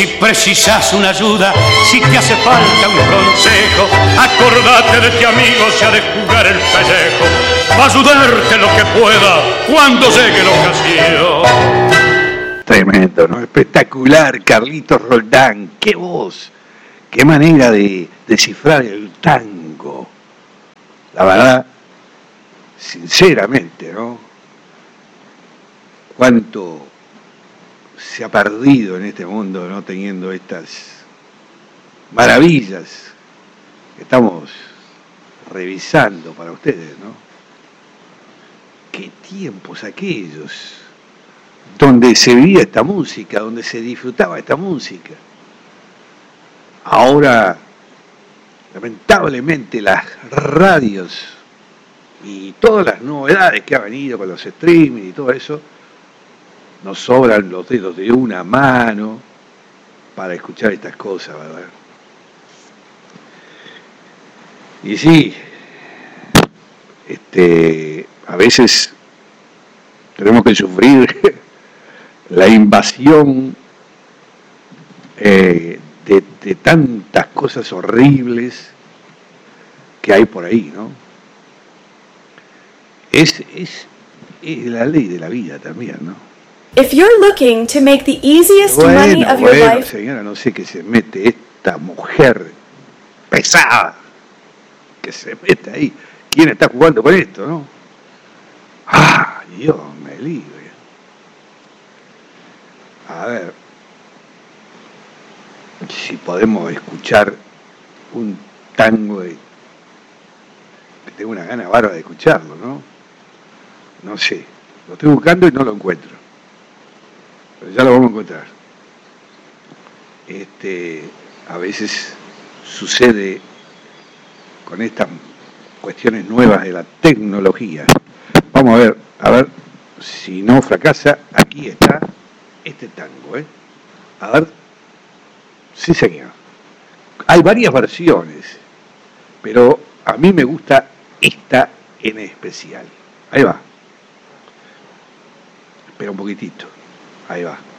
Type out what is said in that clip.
Si precisas una ayuda, si te hace falta un consejo, acordate de este amigo, se ha de jugar el pellejo, va a ayudarte lo que pueda cuando llegue la ocasión. Tremendo, ¿no? Espectacular, Carlitos Roldán. ¡Qué voz! ¡Qué manera de descifrar el tango! La verdad, sinceramente, ¿no? Cuánto se ha perdido en este mundo no teniendo estas maravillas que estamos revisando para ustedes, ¿no? Qué tiempos aquellos donde se vivía esta música, donde se disfrutaba esta música. Ahora, lamentablemente, las radios y todas las novedades que ha venido con los streaming y todo eso, nos sobran los dedos de una mano para escuchar estas cosas, ¿verdad? Y sí, a veces tenemos que sufrir la invasión de tantas cosas horribles que hay por ahí, ¿no? Es la ley de la vida también, ¿no? If you're looking to make the easiest money of your life, señora, no sé qué se mete esta mujer pesada que se mete ahí. ¿Quién está jugando con esto, no? ¡Ah, Dios me libre! A ver si podemos escuchar un tango que tengo una gana bárbara de escucharlo, ¿no? No sé, lo estoy buscando y no lo encuentro. Pero ya lo vamos a encontrar. A veces sucede con estas cuestiones nuevas de la tecnología. Vamos a ver si no fracasa. Aquí está este tango, ¿eh? A ver. Sí, señor. Hay varias versiones, pero a mí me gusta esta en especial. Ahí va. Espera un poquitito. Ahí va.